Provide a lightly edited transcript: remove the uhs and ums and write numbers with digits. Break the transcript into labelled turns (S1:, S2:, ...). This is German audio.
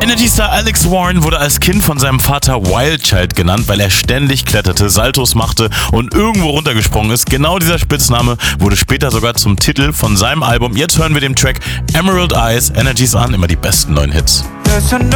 S1: Energy-Star Alex Warren wurde als Kind von seinem Vater Wildchild genannt, weil er ständig kletterte, Saltos machte und irgendwo runtergesprungen ist. Genau dieser Spitzname wurde später sogar zum Titel von seinem Album. Jetzt hören wir den Track Emerald Eyes, Energies an, immer die besten neuen Hits.